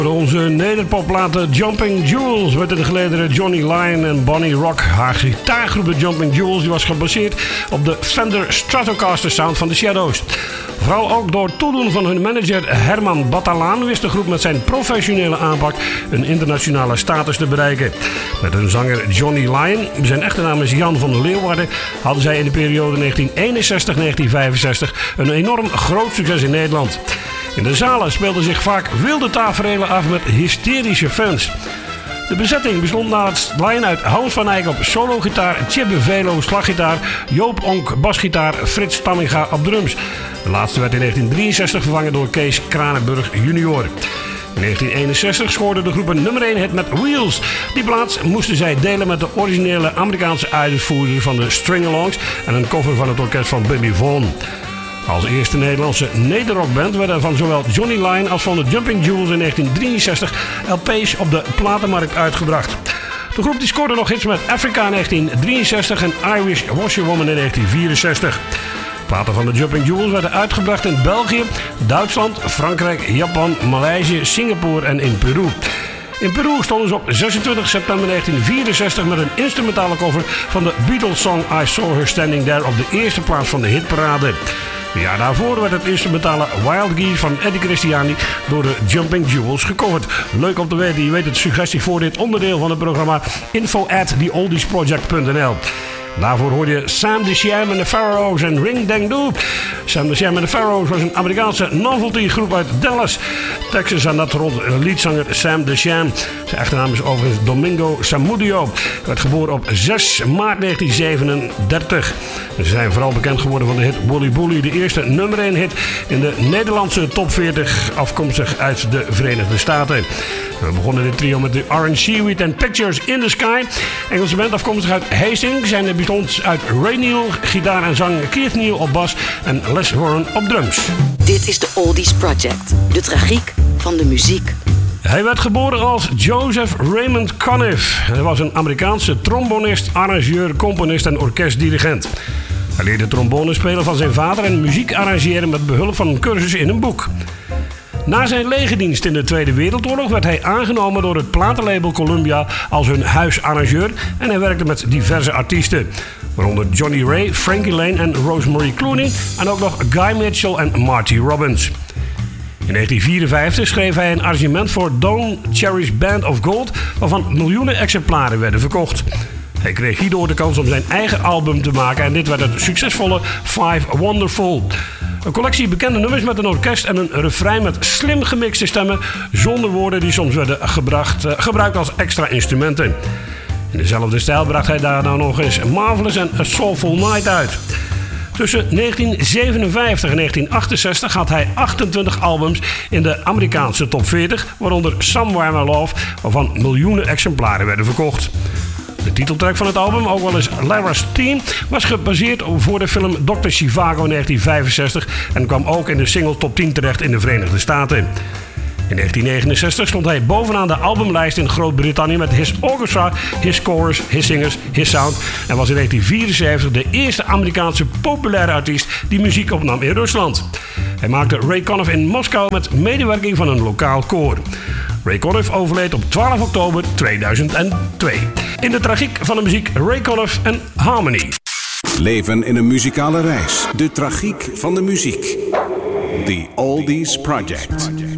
Onze nederpopplaten Jumping Jewels met de gelederen Johnny Lyon en Bonnie Rock. Haar gitaargroep de Jumping Jewels was gebaseerd op de Fender Stratocaster sound van The Shadows. Vooral ook door toedoen van hun manager Herman Batalaan wist de groep met zijn professionele aanpak een internationale status te bereiken. Met hun zanger Johnny Lyon, zijn echte naam is Jan van der Leeuwarden, hadden zij in de periode 1961-1965 een enorm groot succes in Nederland. In de zalen speelden zich vaak wilde taferelen af met hysterische fans. De bezetting bestond naast Lyon uit Hans van Eyck op solo-gitaar, Chip Velo slaggitaar, Joop Onk basgitaar, Frits Tamminga op drums. De laatste werd in 1963 vervangen door Kees Kranenburg junior. In 1961 scoorde de groep een nummer 1 hit met Wheels. Die plaats moesten zij delen met de originele Amerikaanse uitvoerder van de String-alongs en een cover van het orkest van Billy Vaughn. Als eerste Nederlandse nederrockband werden van zowel Johnny Lyon als van de Jumping Jewels in 1963 LP's op de platenmarkt uitgebracht. De groep die scoorde nog hits met Africa in 1963 en Irish Washerwoman in 1964. Platen van de Jumping Jewels werden uitgebracht in België, Duitsland, Frankrijk, Japan, Maleisië, Singapore en in Peru. In Peru stonden ze op 26 september 1964 met een instrumentale cover van de Beatles song I Saw Her Standing There op de eerste plaats van de hitparade. Een jaar daarvoor werd het instrumentale Wild Geese van Eddie Christiani door de Jumping Jewels gecoverd. Leuk om te weten, je weet het, suggestie voor dit onderdeel van het programma info@theoldiesproject.nl. Daarvoor hoor je Sam the Sham and the Pharaohs en Ring Dang Doo. Sam the Sham and the Pharaohs was een Amerikaanse novelty groep uit Dallas, Texas en dat rond liedzanger Sam the Sham. Zijn echte naam is overigens Domingo Samudio. Hij werd geboren op 6 maart 1937. Ze zijn vooral bekend geworden van de hit Wooly Bully, de eerste nummer 1 hit in de Nederlandse top 40 afkomstig uit de Verenigde Staten. We begonnen dit trio met de Orange Seaweed en Pictures in the Sky. Engelse band afkomstig uit Hastings en bestond uit Ray Neal, gitaar en zang, Keith Neal op bas en Les Warren op drums. Dit is de Oldies Project, de tragiek van de muziek. Hij werd geboren als Joseph Raymond Conniff. Hij was een Amerikaanse trombonist, arrangeur, componist en orkestdirigent. Hij leerde trombone spelen van zijn vader en muziek arrangeren met behulp van een cursus in een boek. Na zijn legerdienst in de Tweede Wereldoorlog werd hij aangenomen door het platenlabel Columbia als hun huisarrangeur en hij werkte met diverse artiesten, waaronder Johnny Ray, Frankie Lane en Rosemary Clooney en ook nog Guy Mitchell en Marty Robbins. In 1954 schreef hij een arrangement voor Don Cherry's Band of Gold, waarvan miljoenen exemplaren werden verkocht. Hij kreeg hierdoor de kans om zijn eigen album te maken en dit werd het succesvolle Five Wonderful. Een collectie bekende nummers met een orkest en een refrein met slim gemixte stemmen zonder woorden die soms werden gebruikt als extra instrumenten. In dezelfde stijl bracht hij daar nou nog eens Marvelous en A Soulful Night uit. Tussen 1957 en 1968 had hij 28 albums in de Amerikaanse top 40, waaronder Somewhere My Love, waarvan miljoenen exemplaren werden verkocht. De titeltrack van het album, ook wel eens Lara's Theme, was gebaseerd voor de film Dr. Zhivago in 1965 en kwam ook in de single top 10 terecht in de Verenigde Staten. In 1969 stond hij bovenaan de albumlijst in Groot-Brittannië met His Orchestra, His Chorus, His Singers, His Sound en was in 1974 de eerste Amerikaanse populaire artiest die muziek opnam in Rusland. Hij maakte Ray Conniff in Moskou met medewerking van een lokaal koor. Ray Conniff overleed op 12 oktober 2002. In de tragiek van de muziek Ray Conniff en Harmony. Leven in een muzikale reis. De tragiek van de muziek. The Oldies Project.